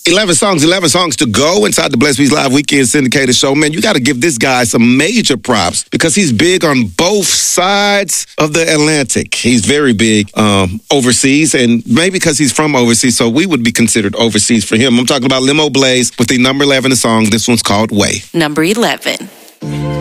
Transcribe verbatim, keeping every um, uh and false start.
eleven songs, eleven songs to go inside the Bless Beats Live Weekend Syndicated Show. Man, you got to give this guy some major props because he's big on both sides of the Atlantic. He's very big um, overseas, and maybe because he's from overseas, so we would be considered overseas for him. I'm talking about Limo Blaze with the number eleven song. This one's called Way. Number eleven.